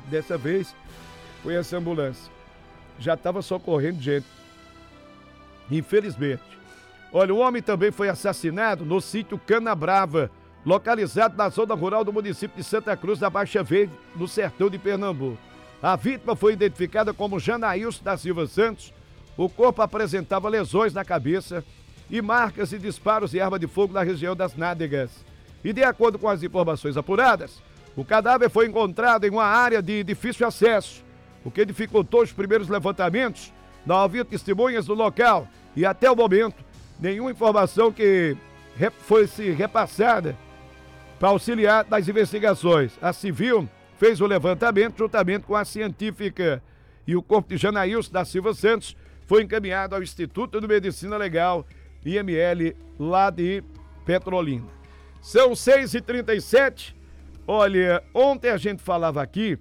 Dessa vez foi essa ambulância. Já estava socorrendo gente. Infelizmente. Olha, o homem também foi assassinado no sítio Canabrava, localizado na zona rural do município de Santa Cruz da Baixa Verde, no sertão de Pernambuco. A vítima foi identificada como Janaílson da Silva Santos. O corpo apresentava lesões na cabeça e marcas de disparos de arma de fogo na região das nádegas. E de acordo com as informações apuradas, o cadáver foi encontrado em uma área de difícil acesso, o que dificultou os primeiros levantamentos. Não havia testemunhas no local e até o momento nenhuma informação que fosse repassada para auxiliar nas investigações. A civil fez o levantamento juntamente com a científica e o corpo de Janaílson da Silva Santos foi encaminhado ao Instituto de Medicina Legal, IML, lá de Petrolina. São 6h37. Olha, ontem a gente falava aqui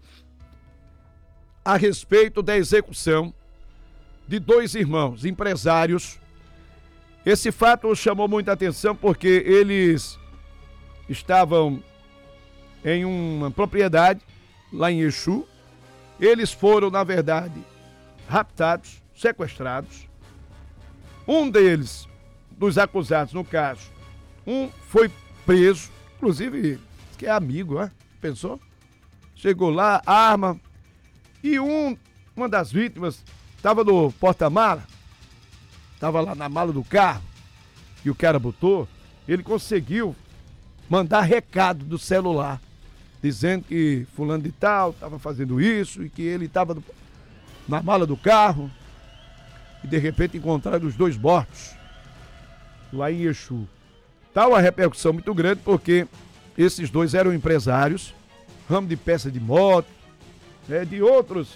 a respeito da execução de dois irmãos empresários. Esse fato chamou muita atenção porque eles estavam em uma propriedade lá em Exu. Eles foram, na verdade, raptados, sequestrados. Um deles, dos acusados no caso, um foi preso, inclusive, que é amigo, né? Pensou? Chegou lá, arma, e uma das vítimas estava no porta-mala, estava lá na mala do carro, que o cara botou, ele conseguiu mandar recado do celular, dizendo que fulano de tal estava fazendo isso e que ele estava na mala do carro, e de repente encontraram os dois mortos lá em Exu. Tá uma repercussão muito grande porque esses dois eram empresários, ramo de peça de moto, de outros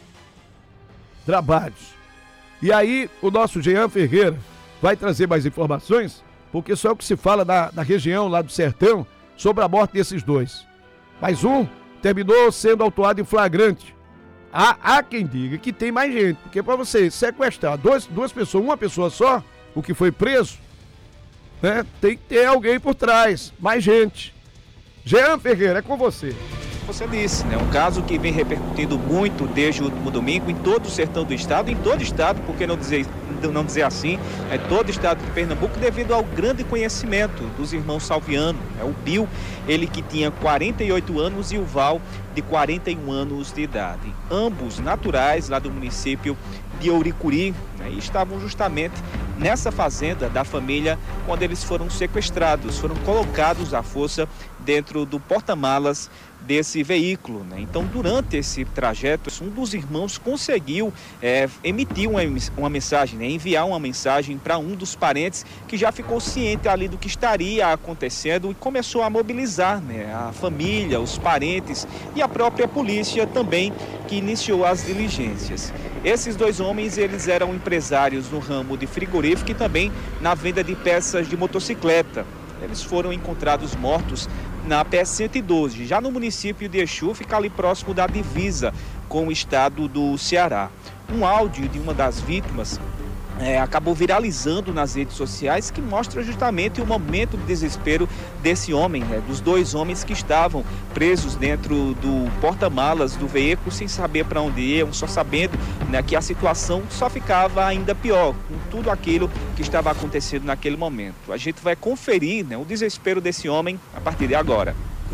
trabalhos. E aí o nosso Jean Ferreira vai trazer mais informações, porque só é o que se fala da região lá do sertão sobre a morte desses dois. Mas um terminou sendo autuado em flagrante. Há quem diga que tem mais gente, porque para você sequestrar duas pessoas, uma pessoa só, o que foi preso, né, tem que ter alguém por trás, mais gente. Jean Ferreira, é com você. Você disse, né? Um caso que vem repercutindo muito desde o último domingo em todo o sertão do estado, em todo o estado, por que não dizer assim, todo o estado de Pernambuco, devido ao grande conhecimento dos irmãos Salviano. O Bill, ele que tinha 48 anos, e o Val, de 41 anos de idade. Ambos naturais lá do município de Ouricuri, né, e estavam justamente nessa fazenda da família quando eles foram sequestrados, foram colocados à força dentro do porta-malas desse veículo, né? Então, durante esse trajeto, um dos irmãos conseguiu emitir uma mensagem, né? Enviar uma mensagem para um dos parentes que já ficou ciente ali do que estaria acontecendo e começou a mobilizar, né, a família, os parentes e a própria polícia também, que iniciou as diligências. Esses dois homens, eles eram empresários no ramo de frigorífico e também na venda de peças de motocicleta. Eles foram encontrados mortos na PS-112, já no município de Exu, fica ali próximo da divisa com o estado do Ceará. Um áudio de uma das vítimas acabou viralizando nas redes sociais, que mostra justamente o momento de desespero desse homem, né, dos dois homens que estavam presos dentro do porta-malas do veículo, sem saber para onde iam, só sabendo, né, que a situação só ficava ainda pior, com tudo aquilo que estava acontecendo naquele momento. A gente vai conferir, né, o desespero desse homem a partir de agora.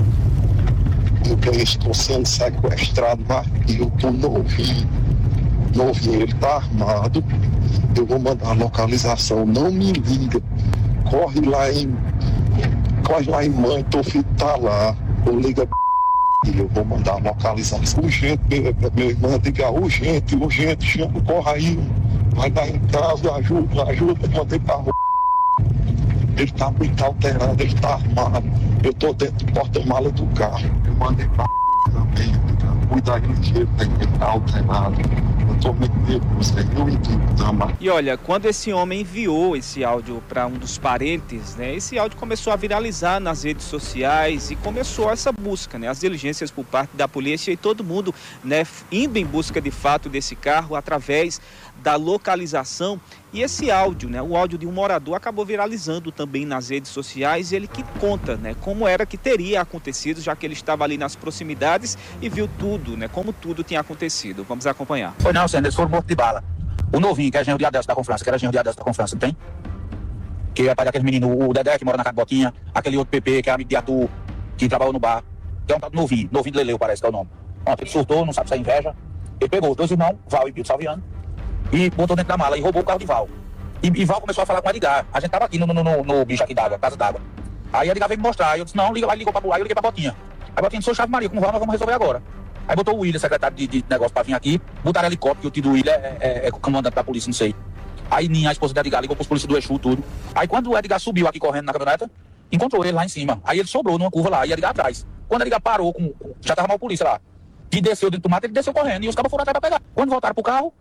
Eu estou sendo sequestrado, mas eu estou novinho, ele está armado. Eu vou mandar a localização, não me liga. Corre lá em mãe, teu filho tá lá. Eu ligo e eu vou mandar a localização. Urgente, meu irmão, diga urgente, chama, corre aí. Vai dar em casa, ajuda, mandei pra rua. Ele tá muito alterado, ele tá armado. Eu tô dentro do porta-mala do carro. Eu mandei pra também, cuida aí ligeiro, ele tá alterado. E olha, quando esse homem enviou esse áudio para um dos parentes, né, esse áudio começou a viralizar nas redes sociais e começou essa busca, né, as diligências por parte da polícia e todo mundo, né, indo em busca de fato desse carro através da localização E esse áudio, né, o áudio de um morador, acabou viralizando também nas redes sociais, ele que conta, né, como era que teria acontecido, já que ele estava ali nas proximidades e viu tudo, né, como tudo tinha acontecido. Vamos acompanhar. Foi não, Sanders, foram mortos de bala. O novinho, que é genro de Adelso da Confrança, que era genro de Adelso da Confrança, não tem? Que é pai daquele menino, o Dedé, que mora na casa de Botinha, aquele outro PP, que é amigo de Arthur, que trabalhou no bar, que é um tal de novinho de Leleu, parece que é o nome. Pronto, ele surtou, não sabe se é inveja. Ele pegou os dois irmãos, Val e Bildo Salviano, e botou dentro da mala e roubou o carro de Val. E Val começou a falar com o Edgar. A gente tava aqui no bicho aqui d'água, casa d'água. Aí Edgar veio me mostrar. Aí eu disse, não, liga lá, ligou pra Boa, eu liguei pra Botinha. Aí Botinha disse, sou Chave Maria, como Val, nós vamos resolver agora. Aí botou o William, secretário de negócio, pra vir aqui, botaram helicóptero, que o tio do William é comandante da polícia, não sei. Aí Ninha, a esposa de Edgar, ligou pros polícias do Exu, tudo. Aí quando o Edgar subiu aqui correndo na caminhoneta, encontrou ele lá em cima. Aí ele sobrou numa curva lá, e Edgar atrás. Quando Edgar parou, já tava mal a polícia lá, e desceu dentro do mato, ele desceu correndo, e os cabos foram atrás pra pegar. Quando voltaram pro carro,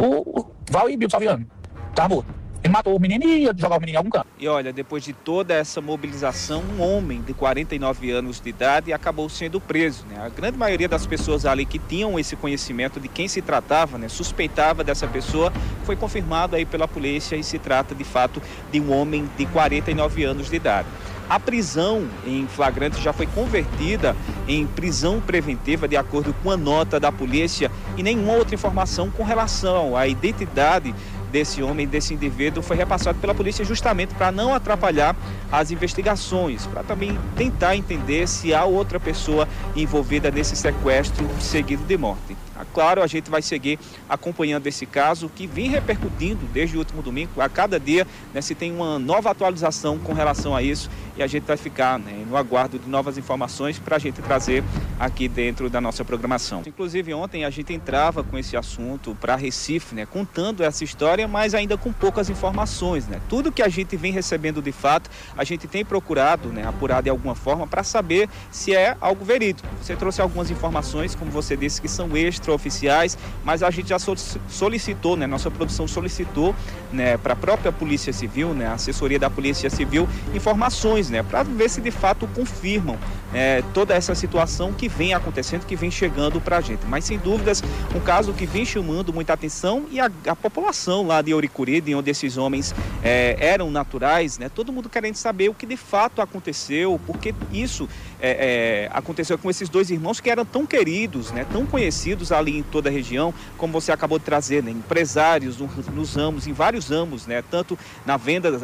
o Val e Bildo Salviano tava morto. Ele matou o menino e ia jogar o menino em algum canto. E olha, depois de toda essa mobilização, um homem de 49 anos de idade acabou sendo preso, né? A grande maioria das pessoas ali que tinham esse conhecimento de quem se tratava, né, suspeitava dessa pessoa, foi confirmado aí pela polícia e se trata de fato de um homem de 49 anos de idade. A prisão em flagrante já foi convertida em prisão preventiva de acordo com a nota da polícia e nenhuma outra informação com relação à identidade desse homem, desse indivíduo, foi repassado pela polícia justamente para não atrapalhar as investigações, para também tentar entender se há outra pessoa envolvida nesse sequestro seguido de morte. Claro, a gente vai seguir acompanhando esse caso que vem repercutindo desde o último domingo. A cada dia, né, se tem uma nova atualização com relação a isso e a gente vai ficar, né, no aguardo de novas informações para a gente trazer aqui dentro da nossa programação. Inclusive ontem a gente entrava com esse assunto para Recife, né, contando essa história, mas ainda com poucas informações, né? Tudo que a gente vem recebendo de fato, a gente tem procurado, né, apurar de alguma forma para saber se é algo verídico. Você trouxe algumas informações, como você disse, que são extraoficiais, mas a gente já solicitou, né, nossa produção solicitou, né, para a própria Polícia Civil, né, a assessoria da Polícia Civil, informações, né, para ver se de fato confirmam toda essa situação que vem acontecendo, que vem chegando para a gente. Mas sem dúvidas, um caso que vem chamando muita atenção e a população lá de Ouricuri, de onde esses homens eram naturais, né, todo mundo querendo saber o que de fato aconteceu, porque isso aconteceu com esses dois irmãos que eram tão queridos, né, tão conhecidos ali em toda a região, como você acabou de trazer, né, empresários nos ramos, em vários ramos, né, tanto na vendas,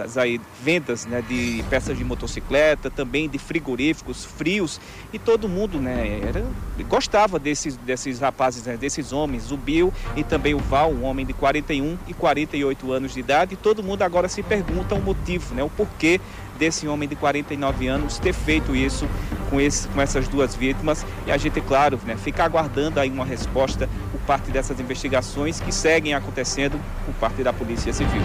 né, de peças de motocicleta, também de frigoríficos, frios, e todo mundo, né, gostava desses rapazes, né, desses homens, o Bill e também o Val, um homem de 41 e 48 anos de idade, e todo mundo agora se pergunta o motivo, né, o porquê desse homem de 49 anos ter feito isso com essas duas vítimas, e a gente, claro, né, fica aguardando aí uma resposta por parte dessas investigações que seguem acontecendo por parte da Polícia Civil.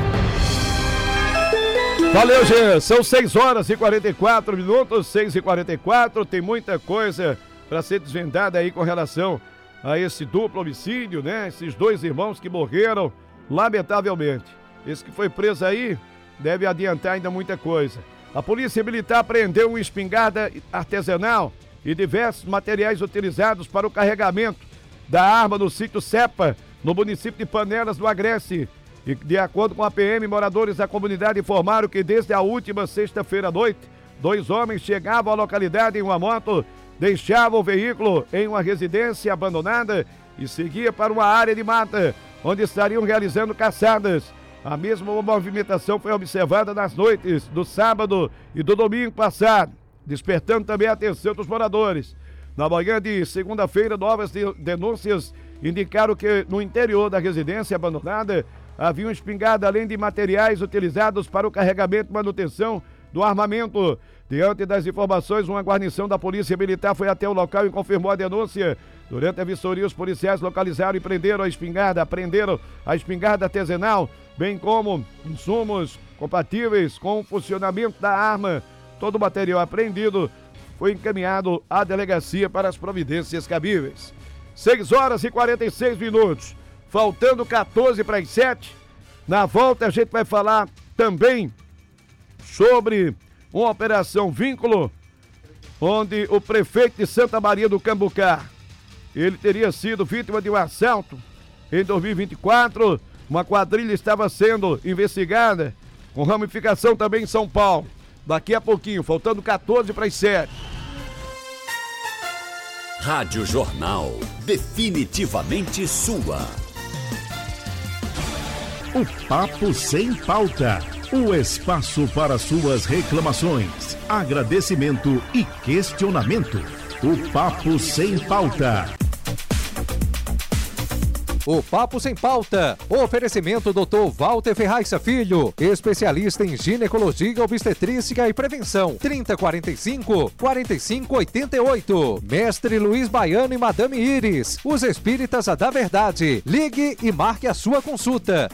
Valeu, Gê. São 6 horas e 44 minutos, 6h44, tem muita coisa para ser desvendada aí com relação a esse duplo homicídio, né? Esses dois irmãos que morreram, lamentavelmente. Esse que foi preso aí deve adiantar ainda muita coisa. A Polícia Militar apreendeu uma espingarda artesanal e diversos materiais utilizados para o carregamento da arma no sítio Cepa, no município de Panelas, do Agreste. E, de acordo com a PM, moradores da comunidade informaram que desde a última sexta-feira à noite, 2 homens chegavam à localidade em uma moto, deixavam o veículo em uma residência abandonada e seguiam para uma área de mata, onde estariam realizando caçadas. A mesma movimentação foi observada nas noites do sábado e do domingo passado, despertando também a atenção dos moradores. Na manhã de segunda-feira, novas denúncias indicaram que no interior da residência abandonada havia uma espingarda, além de materiais utilizados para o carregamento e manutenção do armamento. Diante das informações, uma guarnição da Polícia Militar foi até o local e confirmou a denúncia. Durante a vistoria, os policiais localizaram e prenderam a espingarda artesanal, bem como insumos compatíveis com o funcionamento da arma. Todo o material apreendido foi encaminhado à delegacia para as providências cabíveis. 6 horas e 46 minutos. Faltando 14 para as 7, na volta a gente vai falar também sobre uma operação vínculo, onde o prefeito de Santa Maria do Cambucá, ele teria sido vítima de um assalto em 2024, Uma quadrilha estava sendo investigada com ramificação também em São Paulo. Daqui a pouquinho, faltando 14 para as 7. Rádio Jornal, definitivamente sua. O Papo Sem Pauta, o espaço para suas reclamações, agradecimento e questionamento. O Papo Sem Pauta. O Papo Sem Pauta. Oferecimento Dr. Walter Ferraz Filho, especialista em ginecologia, obstetrícia e prevenção. 3045-4588. Mestre Luiz Baiano e Madame Iris, os espíritas da verdade. Ligue e marque a sua consulta.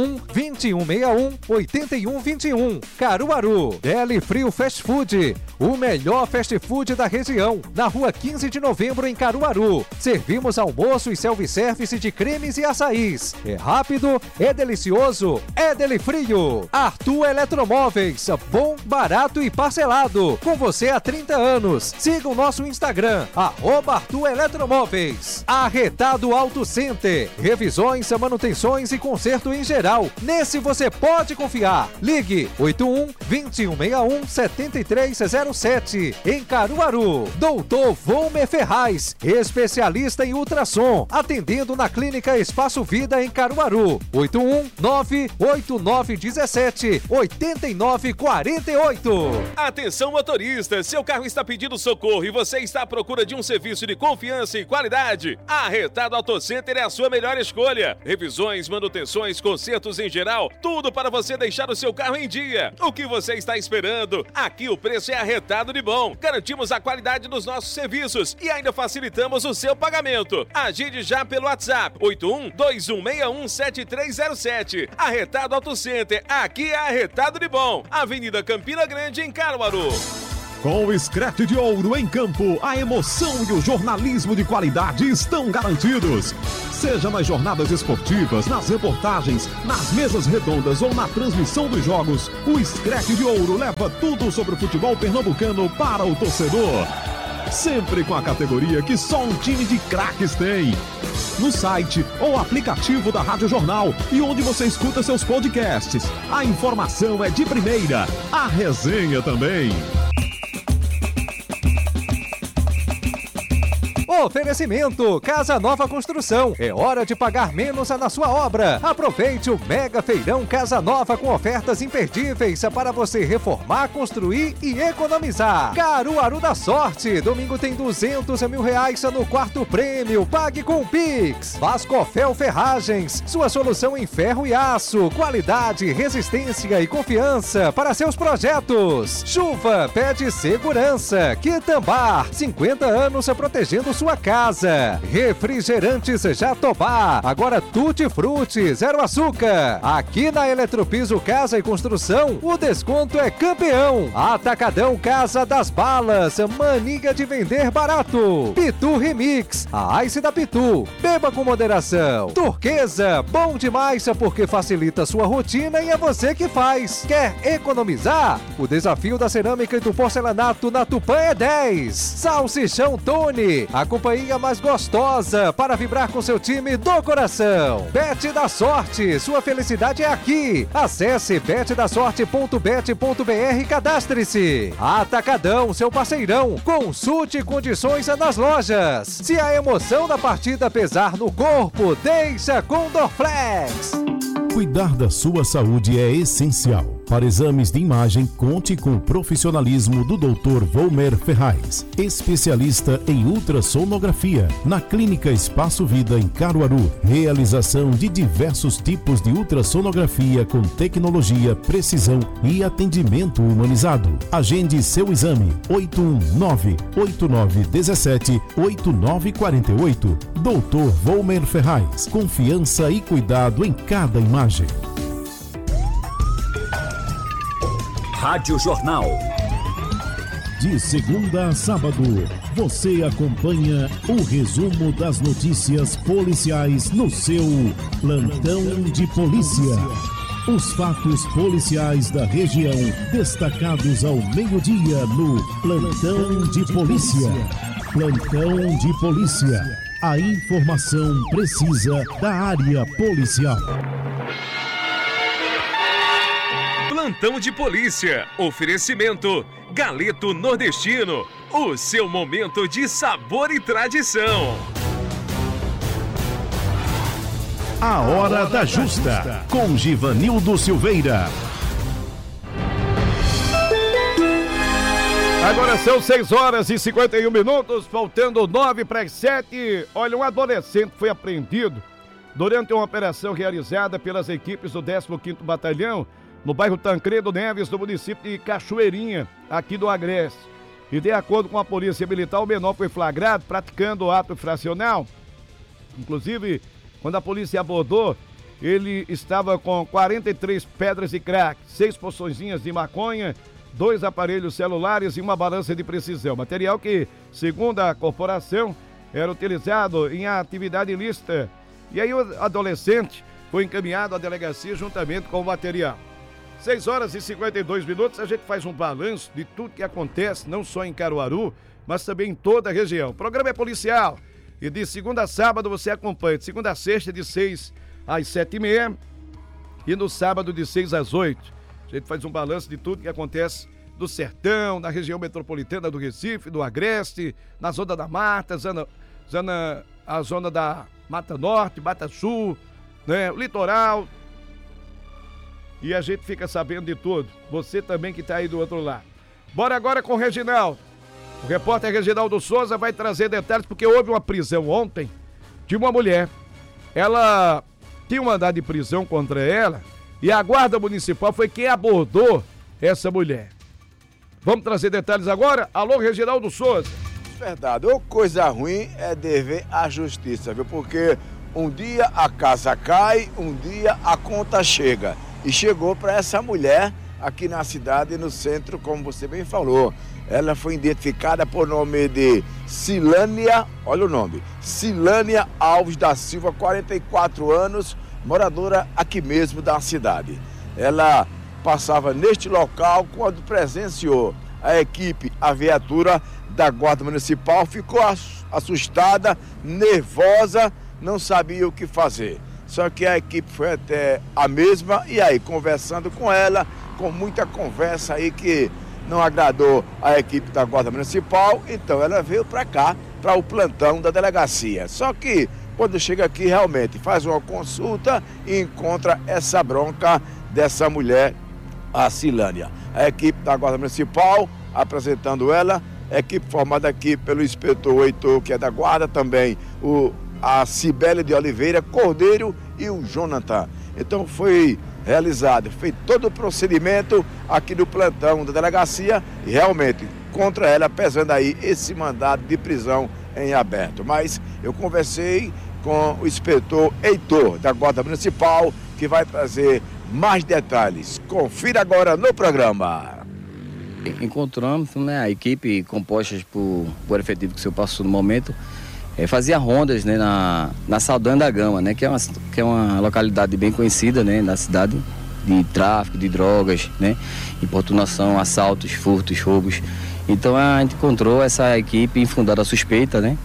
81-2161-8121. Caruaru. Deli Frio Fast Food, o melhor fast food da região. Na rua 15 de novembro, em Caruaru. Servimos almoço e self-service de cremes e açaís. É rápido, é delicioso, é Deli Frio. Arthur Eletromóveis, bom, barato e parcelado. Com você há 30 anos. Siga o nosso Instagram, @Arthur Eletromóveis. Arretado Auto Center. Revisões, manutenções e conserto em geral. Nesse você pode confiar. Ligue 81-2161-7307. Em Caruaru. Doutor Volmer Ferraz, especialista em ultrassom. Atendendo na Clínica Espaço Vida em Caruaru. 81-98917-8948. Atenção, motorista, seu carro está pedindo socorro e você está à procura de um serviço de confiança e qualidade? A Arretado Auto Center é a sua melhor escolha. Revisões, manutenções, consertos em geral, tudo para você deixar o seu carro em dia. O que você está esperando? Aqui o preço é arretado de bom. Garantimos a qualidade dos nossos serviços e ainda facilitamos o seu pagamento. Agende já pelo WhatsApp 81-2161-7307. Arretado Auto Center, aqui é arretado de bom. Avenida Campina Grande, em Caruaru. Com o Scratch de Ouro em campo, a emoção e o jornalismo de qualidade estão garantidos. Seja nas jornadas esportivas, nas reportagens, nas mesas redondas ou na transmissão dos jogos, o Scratch de Ouro leva tudo sobre o futebol pernambucano para o torcedor. Sempre com a categoria que só um time de craques tem. No site ou aplicativo da Rádio Jornal e onde você escuta seus podcasts. A informação é de primeira, a resenha também. Oferecimento Casa Nova Construção. É hora de pagar menos na sua obra. Aproveite o Mega Feirão Casa Nova com ofertas imperdíveis para você reformar, construir e economizar. Caruaru da Sorte. Domingo tem R$200 mil no quarto prêmio. Pague com Pix. Vascofel Ferragens. Sua solução em ferro e aço. Qualidade, resistência e confiança para seus projetos. Chuva pede segurança. Quitambar. 50 anos protegendo sua casa. Refrigerantes Jatobá, agora Tutti Frutti, zero açúcar. Aqui na Eletropiso Casa e Construção, o desconto é campeão. Atacadão Casa das Balas, mania de vender barato. Pitu Remix, a Ice da Pitu, beba com moderação. Turquesa, bom demais porque facilita sua rotina e é você que faz. Quer economizar? O desafio da cerâmica e do porcelanato na Tupã é 10. Salsichão Tony, a companhia mais gostosa para vibrar com seu time do coração. Bet da Sorte, sua felicidade é aqui. Acesse betdasorte.bet.br e cadastre-se. Atacadão, seu parceirão. Consulte condições nas lojas. Se a emoção da partida pesar no corpo, deixa com Dorflex. Cuidar da sua saúde é essencial. Para exames de imagem, conte com o profissionalismo do Dr. Volmer Ferraz, especialista em ultrassonografia, na Clínica Espaço Vida em Caruaru. Realização de diversos tipos de ultrassonografia com tecnologia, precisão e atendimento humanizado. Agende seu exame 819-8917-8948. Dr. Volmer Ferraz, confiança e cuidado em cada imagem. Rádio Jornal. De segunda a sábado, você acompanha o resumo das notícias policiais no seu Plantão de Polícia. Os fatos policiais da região destacados ao meio-dia no Plantão de Polícia. Plantão de Polícia. A informação precisa da área policial. Plantão de Polícia. Oferecimento Galeto Nordestino. O seu momento de sabor e tradição. A Hora da Justa, com Givanildo Silveira. Agora são 6h51, faltando 9 para as 7. Olha, um adolescente foi apreendido durante uma operação realizada pelas equipes do 15º Batalhão no bairro Tancredo Neves, no município de Cachoeirinha, aqui do Agreste. E de acordo com a Polícia Militar, o menor foi flagrado praticando o ato infracional. Inclusive, quando a polícia abordou, ele estava com 43 pedras de crack, 6 porçõezinhas de maconha, 2 aparelhos celulares e uma balança de precisão. Material que, segundo a corporação, era utilizado em atividade ilícita. E aí o adolescente foi encaminhado à delegacia juntamente com o material. 6h52, a gente faz um balanço de tudo que acontece, não só em Caruaru, mas também em toda a região. O programa é policial e de segunda a sábado você acompanha, de segunda a sexta de 6 às 7h30 e no sábado de 6 às 8. A gente faz um balanço de tudo que acontece do Sertão, na região metropolitana do Recife, do Agreste, na zona da Mata, a zona da Mata Norte, Mata Sul, né, o litoral. E a gente fica sabendo de tudo. Você também que está aí do outro lado. Bora agora com o Reginaldo. O repórter Reginaldo Souza vai trazer detalhes, porque houve uma prisão ontem de uma mulher. Ela tinha um mandado de prisão contra ela e a Guarda Municipal foi quem abordou essa mulher. Vamos trazer detalhes agora? Alô, Reginaldo Souza. Verdade, ou coisa ruim é dever à justiça, viu? Porque um dia a casa cai, um dia a conta chega. E chegou para essa mulher aqui na cidade, no centro, como você bem falou. Ela foi identificada por nome de Silânia, olha o nome, Silânia Alves da Silva, 44 anos, moradora aqui mesmo da cidade. Ela passava neste local quando presenciou a equipe, a viatura da Guarda Municipal, ficou assustada, nervosa, não sabia o que fazer. Só que a equipe foi até a mesma e aí, conversando com ela, com muita conversa aí que não agradou a equipe da Guarda Municipal, então ela veio para cá, para o plantão da delegacia. Só que quando chega aqui realmente faz uma consulta e encontra essa bronca dessa mulher, a Silânia. A equipe da Guarda Municipal apresentando ela, a equipe formada aqui pelo inspetor Heitor, que é da Guarda, também a Cibele de Oliveira Cordeiro e o Jonathan. Então foi realizado, feito todo o procedimento aqui no plantão da delegacia e realmente contra ela pesando aí esse mandado de prisão em aberto. Mas eu conversei com o inspetor Heitor da Guarda Municipal, que vai trazer mais detalhes. Confira agora no programa. Encontramos, né, a equipe composta por efetivo que o senhor passou no momento, fazia rondas, né, na Saldanha da Gama, né, que é uma localidade bem conhecida, né, na cidade, de tráfico de drogas, né, importunação, assaltos, furtos, roubos. Então a gente encontrou essa equipe infundada suspeita, né,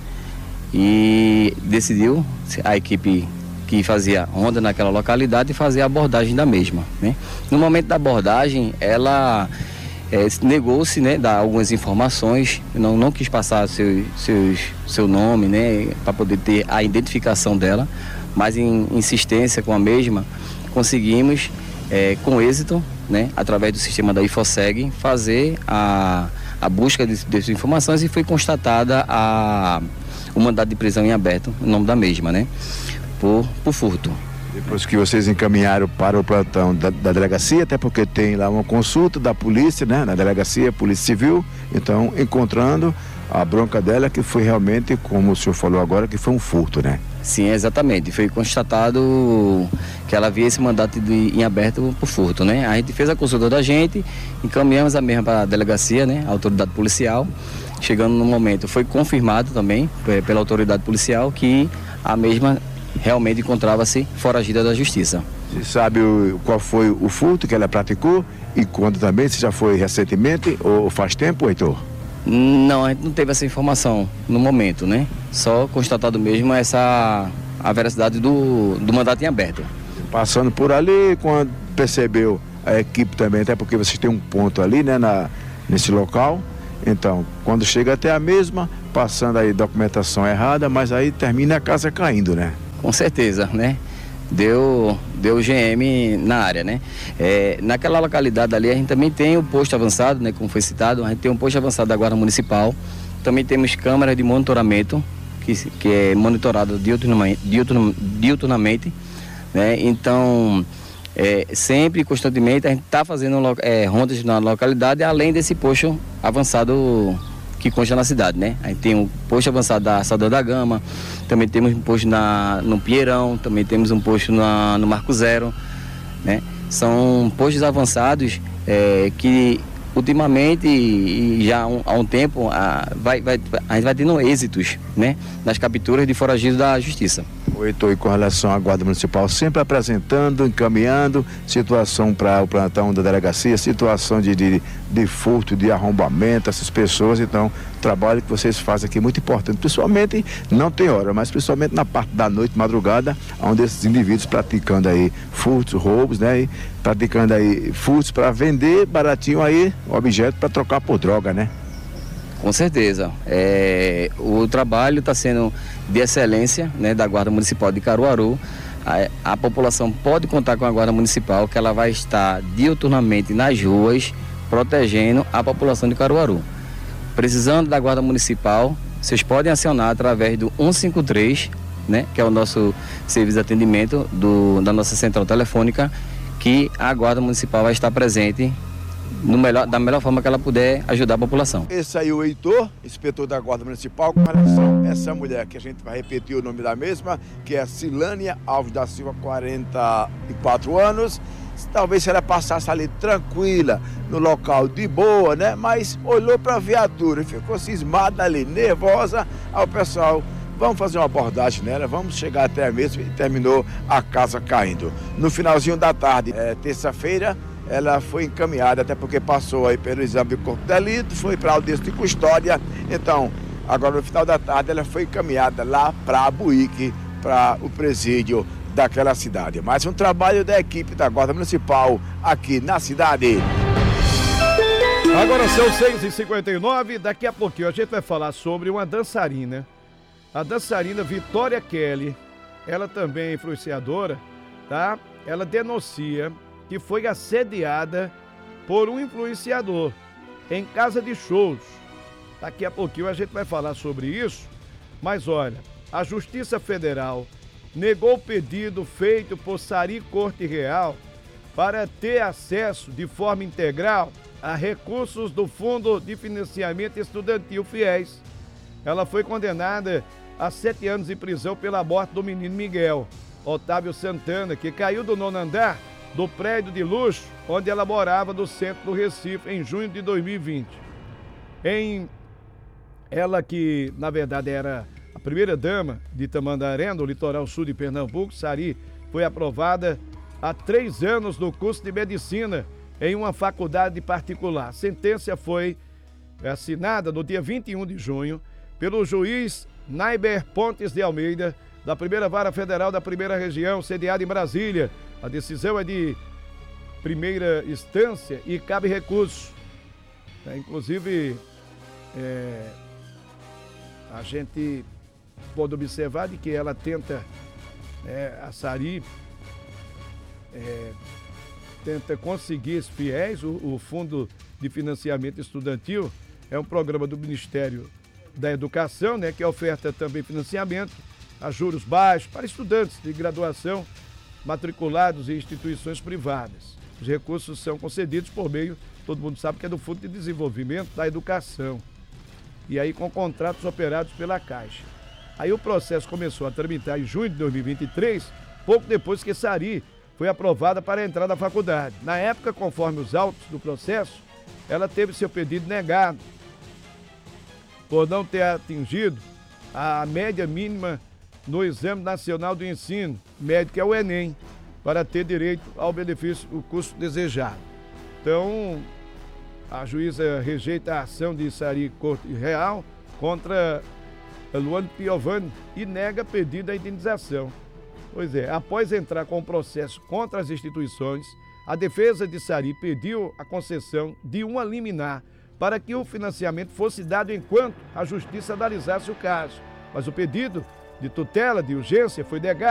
e decidiu a equipe que fazia ronda naquela localidade fazer a abordagem da mesma, né. No momento da abordagem, ela negou-se, né, dar algumas informações, não quis passar seu nome, né, para poder ter a identificação dela, mas em insistência com a mesma, conseguimos, com êxito, né, através do sistema da IFOSEG, fazer a busca dessas informações e foi constatada o mandado de prisão em aberto, o nome da mesma, né, por furto. Depois que vocês encaminharam para o plantão da delegacia, até porque tem lá uma consulta da polícia, né, na delegacia, Polícia Civil, então encontrando a bronca dela, que foi realmente, como o senhor falou agora, que foi um furto, né? Sim, exatamente, foi constatado que ela havia esse mandato em aberto por furto, né? A gente fez a consulta da gente, encaminhamos a mesma para a delegacia, né, a autoridade policial. Chegando no momento, foi confirmado também pela autoridade policial que a mesma realmente encontrava-se foragida da justiça. Você sabe qual foi o furto que ela praticou e quando também? Se já foi recentemente ou faz tempo, Heitor? Não, a gente não teve essa informação no momento, né? Só constatado mesmo a veracidade do mandato em aberto. Passando por ali, quando percebeu a equipe também, até porque vocês têm um ponto ali, né, nesse local. Então, quando chega até a mesma, passando aí documentação errada, mas aí termina a casa caindo, né? Com certeza, né? Deu GM na área, né? Naquela localidade ali a gente também tem o posto avançado, né? Como foi citado, a gente tem um posto avançado da Guarda Municipal. Também temos câmeras de monitoramento, que é monitorado diuturnamente, né? Então, sempre, constantemente, a gente está fazendo rondas na localidade, além desse posto avançado que consta na cidade, né? A gente tem um posto avançado da Saldanha da Gama, também temos um posto no Pinheirão, também temos um posto no Marco Zero, né? São postos avançados que ultimamente e já há um tempo a gente vai tendo êxitos, né, nas capturas de foragidos da justiça. O Heitor, com relação à Guarda Municipal, sempre apresentando, encaminhando situação para o plantão da delegacia, situação de furto, de arrombamento, essas pessoas. Então, o trabalho que vocês fazem aqui é muito importante, principalmente, não tem hora, mas principalmente na parte da noite, madrugada, onde esses indivíduos praticando aí furtos, roubos, né, e praticando aí furtos para vender baratinho aí o objeto para trocar por droga, né? Com certeza. O trabalho está sendo de excelência, né, da Guarda Municipal de Caruaru. A população pode contar com a Guarda Municipal, que ela vai estar diuturnamente nas ruas, protegendo a população de Caruaru. Precisando da Guarda Municipal, vocês podem acionar através do 153, né, que é o nosso serviço de atendimento da nossa central telefônica, que a Guarda Municipal vai estar presente da melhor forma que ela puder ajudar a população. Esse aí o Heitor, inspetor da Guarda Municipal, com relação a essa mulher, que a gente vai repetir o nome da mesma, que é Silânia Alves da Silva, 44 anos. Talvez se ela passasse ali tranquila, no local de boa, né? Mas olhou para a viatura e ficou cismada ali, nervosa. Aí o pessoal, vamos fazer uma abordagem nela, vamos chegar até a mesma, e terminou a casa caindo. No finalzinho da tarde, terça-feira, ela foi encaminhada, até porque passou aí pelo exame do corpo de delito, foi para a audiência de custódia. Então, agora no final da tarde, ela foi encaminhada lá para Buíque, para o presídio daquela cidade. Mais um trabalho da equipe da Guarda Municipal aqui na cidade. Agora são 6h59, daqui a pouquinho a gente vai falar sobre uma dançarina. A dançarina Vitória Kelly, ela também é influenciadora, tá? Ela denuncia que foi assediada por um influenciador em casa de shows. Daqui a pouquinho a gente vai falar sobre isso, mas olha, a Justiça Federal negou o pedido feito por Sari Corte Real para ter acesso de forma integral a recursos do Fundo de Financiamento Estudantil FIES. Ela foi condenada a 7 anos de prisão pela morte do menino Miguel Otávio Santana, que caiu do 9º andar do prédio de luxo onde ela morava no centro do Recife em junho de 2020. Ela que, na verdade, era a primeira-dama de Tamandaré, no litoral sul de Pernambuco, Sari, foi aprovada há 3 anos no curso de medicina em uma faculdade particular. A sentença foi assinada no dia 21 de junho pelo juiz Naiber Pontes de Almeida, da Primeira Vara Federal da Primeira Região, sediada em Brasília. A decisão é de primeira instância e cabe recurso. Inclusive, a gente pode observar de que ela tenta, a Sari, tenta conseguir esses fiéis. O Fundo de Financiamento Estudantil é um programa do Ministério da Educação, né, que oferta também financiamento a juros baixos para estudantes de graduação matriculados em instituições privadas. Os recursos são concedidos por meio, todo mundo sabe que é do Fundo de Desenvolvimento da Educação, e aí com contratos operados pela Caixa. Aí o processo começou a tramitar em junho de 2023, pouco depois que Sari foi aprovada para entrar na faculdade. Na época, conforme os autos do processo, ela teve seu pedido negado por não ter atingido a média mínima no Exame Nacional do Ensino Médio, que é o Enem, para ter direito ao benefício, o curso desejado. Então, a juíza rejeita a ação de Sari Corte Real contra Luane Piovani e nega pedido à indenização. Pois é, após entrar com o processo contra as instituições, a defesa de Sari pediu a concessão de uma liminar para que o financiamento fosse dado enquanto a justiça analisasse o caso. Mas o pedido de tutela de urgência foi negado.